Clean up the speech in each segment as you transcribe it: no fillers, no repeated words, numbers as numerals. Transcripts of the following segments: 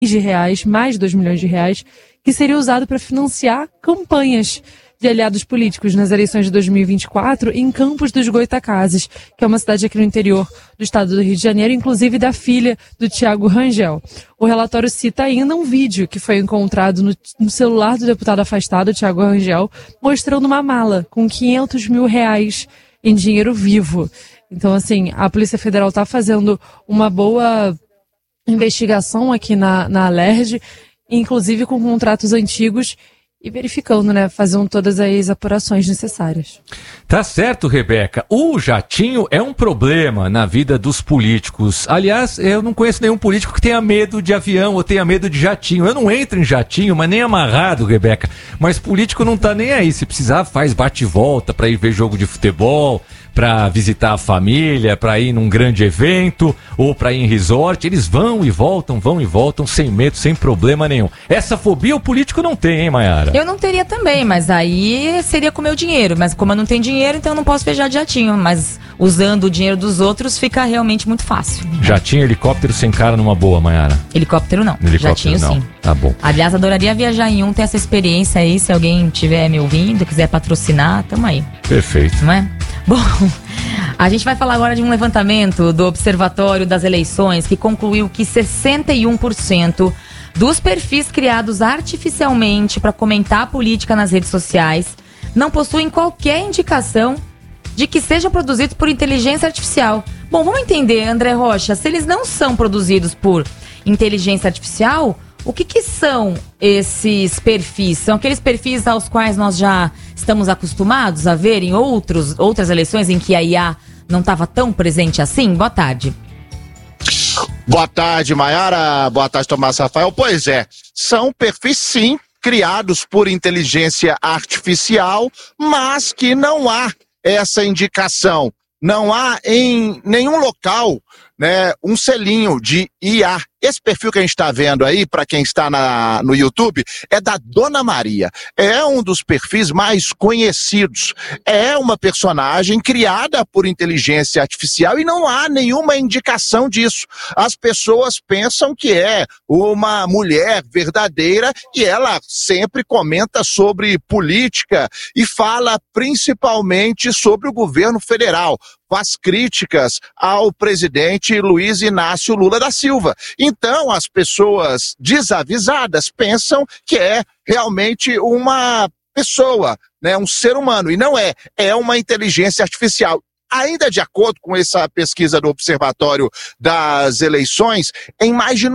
de reais, mais de 2 milhões de reais, que seria usado para financiar campanhas de aliados políticos nas eleições de 2024 em Campos dos Goytacazes, que é uma cidade aqui no interior do estado do Rio de Janeiro, inclusive da filha do Thiago Rangel. O relatório cita ainda um vídeo que foi encontrado no celular do deputado afastado, Thiago Rangel, mostrando uma mala com 500 mil reais em dinheiro vivo. Então, assim, a Polícia Federal está fazendo uma boa investigação aqui na Alerj, inclusive com contratos antigos, e verificando, né, fazendo todas as apurações necessárias. Tá certo, Rebeca. O jatinho é um problema na vida dos políticos. Aliás, eu não conheço nenhum político que tenha medo de avião ou tenha medo de jatinho. Eu não entro em jatinho, mas nem amarrado, Rebeca. Mas político não tá nem aí. Se precisar, faz bate e volta pra ir ver jogo de futebol, pra visitar a família, pra ir num grande evento ou pra ir em resort. Eles vão e voltam sem medo, sem problema nenhum. Essa fobia o político não tem, hein, Mayara? Eu não teria também, mas aí seria com o meu dinheiro. Mas como eu não tenho dinheiro, então eu não posso viajar de jatinho. Mas usando o dinheiro dos outros fica realmente muito fácil. Jatinho, helicóptero sem cara numa boa, Mayara? Helicóptero não. Jatinho não. Sim. Tá bom. Aliás, adoraria viajar em um, ter essa experiência aí. Se alguém estiver me ouvindo, quiser patrocinar, tamo aí. Perfeito. Não é? Bom, a gente vai falar agora de um levantamento do Observatório das Eleições que concluiu que 61% dos perfis criados artificialmente para comentar a política nas redes sociais não possuem qualquer indicação de que sejam produzidos por inteligência artificial. Bom, vamos entender, André Rocha, se eles não são produzidos por inteligência artificial, o que são esses perfis? São aqueles perfis aos quais nós já estamos acostumados a ver em outras eleições em que a IA não estava tão presente assim? Boa tarde. Boa tarde, Mayara. Boa tarde, Tomás Rafael. Pois é, são perfis, sim, criados por inteligência artificial, mas que não há essa indicação. Não há em nenhum local, né, um selinho de IA. Esse perfil que a gente está vendo aí, para quem está no YouTube, é da Dona Maria. É um dos perfis mais conhecidos. É uma personagem criada por inteligência artificial e não há nenhuma indicação disso. As pessoas pensam que é uma mulher verdadeira e ela sempre comenta sobre política e fala principalmente sobre o governo federal. Faz críticas ao presidente Luiz Inácio Lula da Silva. Então, as pessoas desavisadas pensam que é realmente uma pessoa, né, um ser humano, e não é. É uma inteligência artificial. Ainda de acordo com essa pesquisa do Observatório das Eleições, em mais de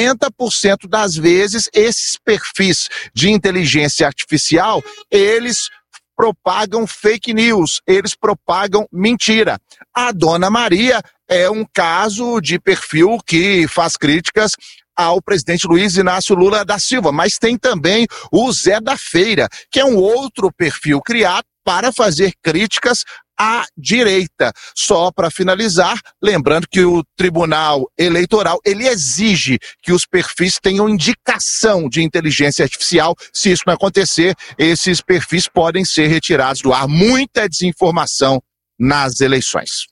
90% das vezes, esses perfis de inteligência artificial, eles propagam fake news, eles propagam mentira. A Dona Maria é um caso de perfil que faz críticas ao presidente Luiz Inácio Lula da Silva, mas tem também o Zé da Feira, que é um outro perfil criado para fazer críticas à direita. Só para finalizar, lembrando que o Tribunal Eleitoral, ele exige que os perfis tenham indicação de inteligência artificial. Se isso não acontecer, esses perfis podem ser retirados do ar. Muita desinformação nas eleições.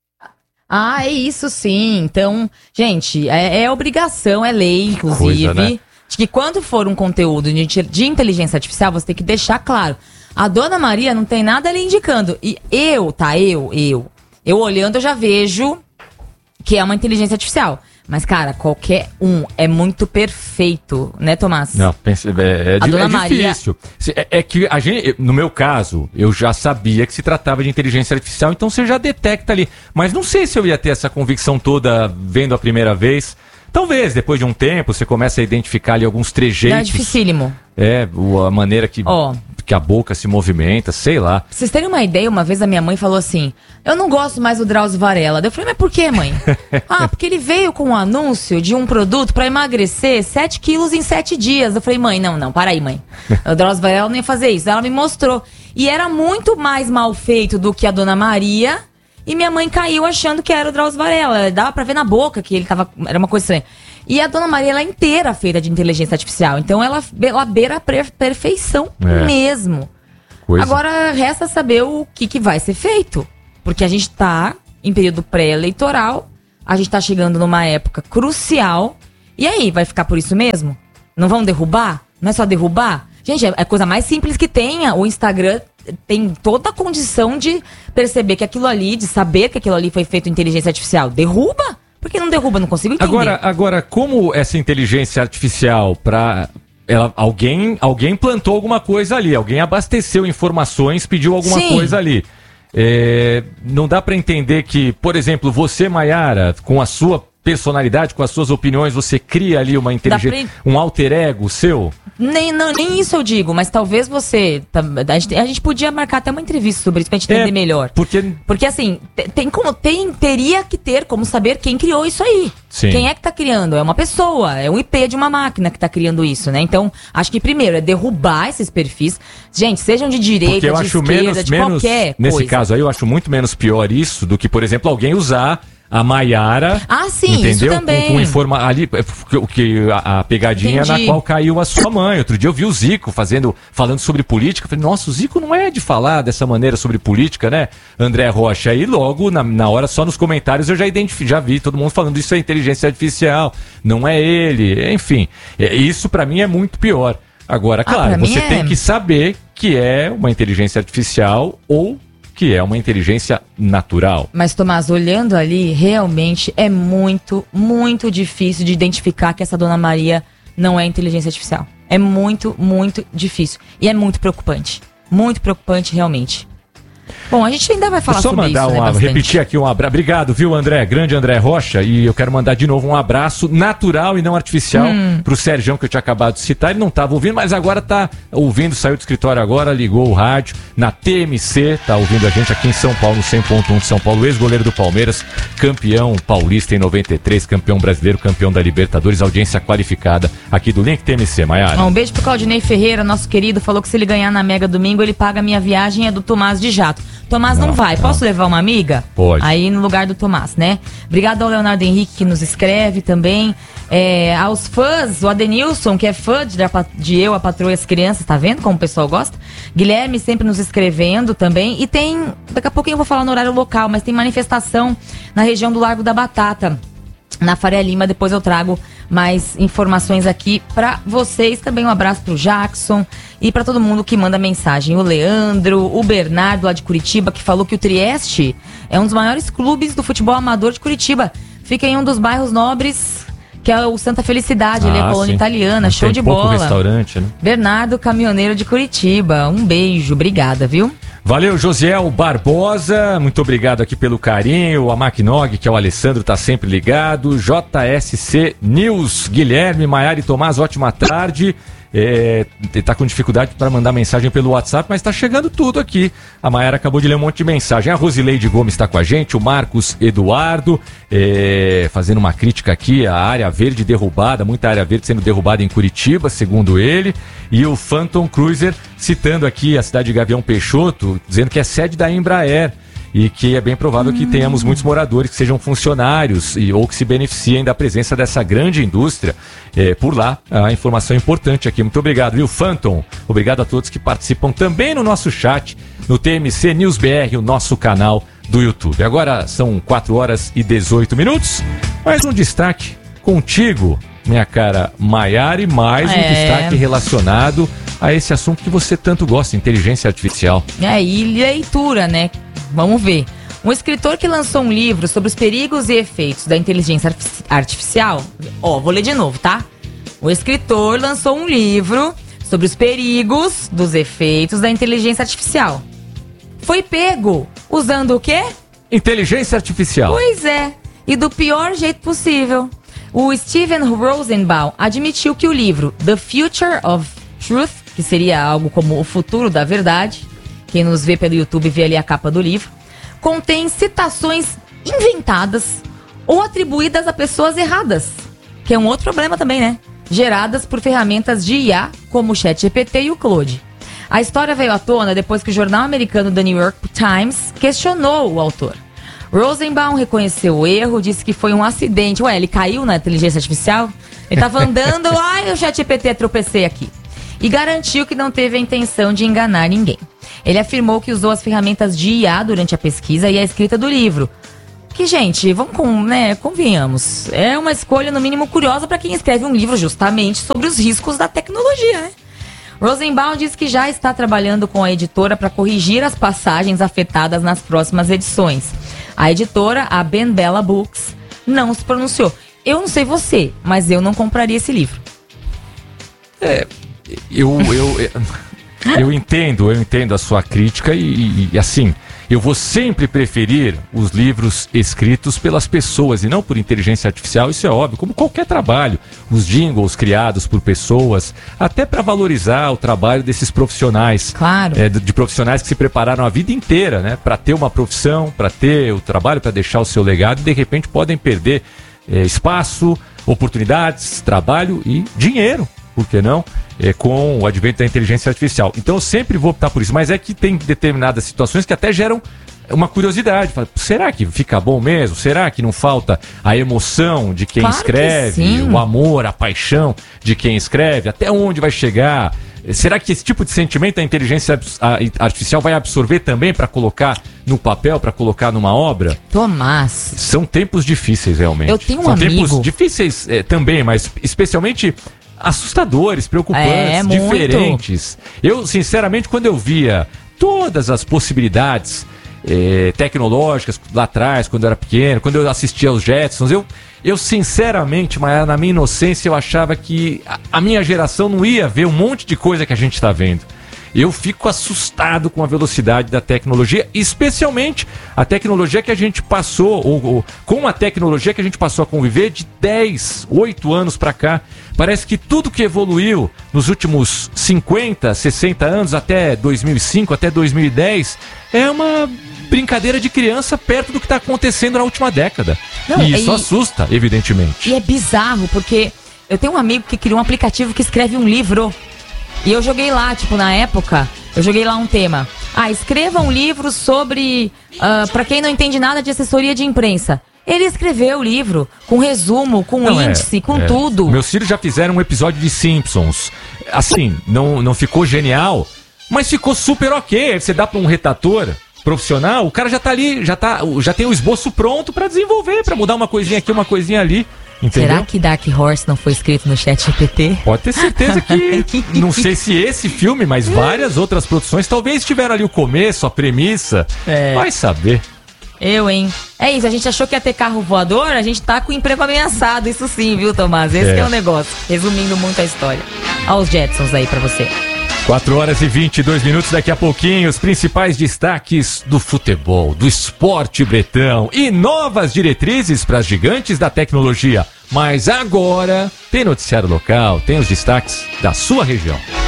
Ah, é isso sim. Então, gente, é obrigação, é lei, inclusive, Coisa, né? de que quando for um conteúdo de inteligência artificial, você tem que deixar claro. A Dona Maria não tem nada ali indicando. E eu olhando, eu já vejo que é uma inteligência artificial. Mas, cara, qualquer um é muito perfeito, né, Tomás? Não, é difícil. É que a gente, no meu caso, eu já sabia que se tratava de inteligência artificial, então você já detecta ali. Mas não sei se eu ia ter essa convicção toda vendo a primeira vez. Talvez, depois de um tempo, você começa a identificar ali alguns trejeitos. Não, é dificílimo. A maneira que a boca se movimenta, sei lá. Pra vocês terem uma ideia, uma vez a minha mãe falou assim, eu não gosto mais do Drauzio Varela. Eu falei, mas por quê, mãe? Porque ele veio com um anúncio de um produto pra emagrecer 7 quilos em 7 dias. Eu falei, mãe, não, para aí, mãe. O Drauzio Varela não ia fazer isso. Ela me mostrou. E era muito mais mal feito do que a Dona Maria. E minha mãe caiu achando que era o Drauzio Varela. Dava pra ver na boca que ele tava... Era uma coisa estranha. E a Dona Maria, ela é inteira feita de inteligência artificial. Então, ela beira a perfeição mesmo. Agora, resta saber o que vai ser feito. Porque a gente tá em período pré-eleitoral. A gente tá chegando numa época crucial. E aí, vai ficar por isso mesmo? Não vão derrubar? Não é só derrubar? Gente, é a coisa mais simples que tenha. O Instagram tem toda a condição de perceber que aquilo ali, de saber que aquilo ali foi feito inteligência artificial. Derruba? Por que não derruba? Não consigo entender. Agora, como essa inteligência artificial alguém plantou alguma coisa ali, alguém abasteceu informações, pediu alguma coisa ali. Não dá pra entender que, por exemplo, você, Maiara, com a sua personalidade, com as suas opiniões, você cria ali uma inteligência, um alter ego seu? Nem isso eu digo, mas talvez você... A gente podia marcar até uma entrevista sobre isso pra gente entender melhor. Porque assim, teria que ter como saber quem criou isso aí. Sim. Quem é que tá criando? É uma pessoa, é um IP de uma máquina que tá criando isso, né? Então, acho que primeiro é derrubar esses perfis. Gente, sejam de direita, de esquerda, de qualquer coisa. Nesse caso aí, eu acho muito menos pior isso do que, por exemplo, alguém usar a Maiara, sim, entendeu? Isso também. Com ali, a pegadinha Entendi. na qual caiu a sua mãe. Outro dia eu vi o Zico falando sobre política. Eu falei, nossa, o Zico não é de falar dessa maneira sobre política, né? André Rocha. Aí logo, na hora, só nos comentários, eu já vi todo mundo falando isso é inteligência artificial, não é ele. Enfim, isso pra mim é muito pior. Agora, claro, você tem que saber que é uma inteligência artificial ou que é uma inteligência natural. Mas, Tomás, olhando ali, realmente é muito, muito difícil de identificar que essa Dona Maria não é inteligência artificial. É muito, muito difícil. E é muito preocupante. Muito preocupante, realmente. Bom, a gente ainda vai falar sobre isso, né, bastante. Repetir aqui um abraço. Obrigado, viu, André? Grande André Rocha. E eu quero mandar de novo um abraço natural e não artificial pro Sérgio, que eu tinha acabado de citar. Ele não estava ouvindo, mas agora tá ouvindo, saiu do escritório agora, ligou o rádio na TMC, tá ouvindo a gente aqui em São Paulo, no 100.1 de São Paulo, ex-goleiro do Palmeiras, campeão paulista em 93, campeão brasileiro, campeão da Libertadores, audiência qualificada aqui do Link TMC, Maiara. Um beijo pro Claudinei Ferreira, nosso querido, falou que se ele ganhar na Mega Domingo, ele paga a minha viagem, é do Tomás de Jato. Tomás não vai. Posso levar uma amiga? Pode. Aí no lugar do Tomás, né? Obrigado ao Leonardo Henrique, que nos escreve também. Aos fãs, o Adenilson, que é fã de Eu, a Patroa e as Crianças, tá vendo como o pessoal gosta? Guilherme sempre nos escrevendo também. E tem, daqui a pouquinho eu vou falar no horário local, mas tem manifestação na região do Largo da Batata, na Faria Lima. Depois eu trago mais informações aqui pra vocês. Também um abraço pro Jackson e pra todo mundo que manda mensagem. O Leandro, o Bernardo lá de Curitiba, que falou que o Trieste é um dos maiores clubes do futebol amador de Curitiba. Fica em um dos bairros nobres, que é o Santa Felicidade, ele é colônia italiana, show de bola. Restaurante, né? Bernardo, caminhoneiro de Curitiba, um beijo, obrigada, viu? Valeu, Josiel Barbosa, muito obrigado aqui pelo carinho. A Macnog, que é o Alessandro, tá sempre ligado. JSC News, Guilherme, Maiara e Tomás, ótima tarde. Tá com dificuldade para mandar mensagem pelo WhatsApp, mas tá chegando tudo aqui. A Maiara acabou de ler um monte de mensagem. A Rosileide Gomes está com a gente, o Marcos Eduardo fazendo uma crítica aqui, a área verde derrubada, muita área verde sendo derrubada em Curitiba, segundo ele. E o Phantom Cruiser citando aqui a cidade de Gavião Peixoto, dizendo que é sede da Embraer. E que é bem provável que tenhamos muitos moradores que sejam funcionários ou que se beneficiem da presença dessa grande indústria por lá. A informação importante aqui. Muito obrigado, viu, Phantom? Obrigado a todos que participam também no nosso chat, no TMC News BR, o nosso canal do YouTube. Agora são 4h18. Mais um destaque contigo, minha cara Maiara, e mais um destaque relacionado a esse assunto que você tanto gosta, inteligência artificial. E leitura, né? Vamos ver. Um escritor que lançou um livro sobre os perigos e efeitos da inteligência artificial. Vou ler de novo, tá? O escritor lançou um livro sobre os perigos dos efeitos da inteligência artificial. Foi pego usando o quê? Inteligência artificial. Pois é. E do pior jeito possível. O Steven Rosenbaum admitiu que o livro The Future of Truth, que seria algo como o futuro da verdade, quem nos vê pelo YouTube vê ali a capa do livro, contém citações inventadas ou atribuídas a pessoas erradas, que é um outro problema também, né? Geradas por ferramentas de IA, como o ChatGPT e o Claude. A história veio à tona depois que o jornal americano The New York Times questionou o autor. Rosenbaum reconheceu o erro, disse que foi um acidente. Ele caiu na inteligência artificial? Ele estava andando, o ChatGPT tropecei aqui. E garantiu que não teve a intenção de enganar ninguém. Ele afirmou que usou as ferramentas de IA durante a pesquisa e a escrita do livro. Que, gente, convenhamos, é uma escolha no mínimo curiosa para quem escreve um livro justamente sobre os riscos da tecnologia, né? Rosenbaum diz que já está trabalhando com a editora para corrigir as passagens afetadas nas próximas edições. A editora, a Ben Bella Books, não se pronunciou. Eu não sei você, mas eu não compraria esse livro. Eu entendo a sua crítica e assim, eu vou sempre preferir os livros escritos pelas pessoas e não por inteligência artificial, isso é óbvio, como qualquer trabalho. Os jingles criados por pessoas, até para valorizar o trabalho desses profissionais. Claro. De profissionais que se prepararam a vida inteira, né, para ter uma profissão, para ter o trabalho, para deixar o seu legado e de repente podem perder espaço, oportunidades, trabalho e dinheiro, por que não? Com o advento da inteligência artificial. Então eu sempre vou optar por isso, mas é que tem determinadas situações que até geram uma curiosidade. Fala, será que fica bom mesmo? Será que não falta a emoção de quem escreve, o amor, a paixão de quem escreve? Até onde vai chegar? Será que esse tipo de sentimento a inteligência artificial vai absorver também para colocar no papel, para colocar numa obra? Tomás. São tempos difíceis, realmente. Eu tenho um São amigo... tempos difíceis também, mas especialmente assustadores, preocupantes, diferentes. Eu, sinceramente, quando eu via todas as possibilidades tecnológicas lá atrás, quando eu era pequeno, quando eu assistia aos Jetsons, eu sinceramente, Maiara, na minha inocência, eu achava que a minha geração não ia ver um monte de coisa que a gente está vendo. Eu fico assustado com a velocidade da tecnologia, especialmente a tecnologia que a gente passou, ou com a tecnologia que a gente passou a conviver de 8 anos para cá. Parece que tudo que evoluiu nos últimos 50, 60 anos, até 2005, até 2010, é uma brincadeira de criança perto do que está acontecendo na última década. E isso assusta, evidentemente. E é bizarro, porque eu tenho um amigo que criou um aplicativo que escreve um livro. E eu joguei lá, na época, eu joguei lá um tema. Escreva um livro sobre, pra quem não entende nada de assessoria de imprensa. Ele escreveu o livro, com resumo, com índice, com tudo. Meus filhos já fizeram um episódio de Simpsons. Assim, não ficou genial, mas ficou super ok. Você dá pra um redator profissional, o cara já tá ali, já tem o esboço pronto pra desenvolver, pra mudar uma coisinha aqui, uma coisinha ali. Entendeu? Será que Dark Horse não foi escrito no ChatGPT? Pode ter certeza que, não sei se esse filme, mas várias outras produções talvez tiveram ali o começo, a premissa. Vai saber. É isso, a gente achou que ia ter carro voador, a gente tá com o emprego ameaçado, isso sim, viu, Tomás? Esse que é o negócio, resumindo muito a história. Olha os Jetsons aí pra você. 4h22, daqui a pouquinho, os principais destaques do futebol, do esporte bretão e novas diretrizes para as gigantes da tecnologia. Mas agora tem noticiário local, tem os destaques da sua região.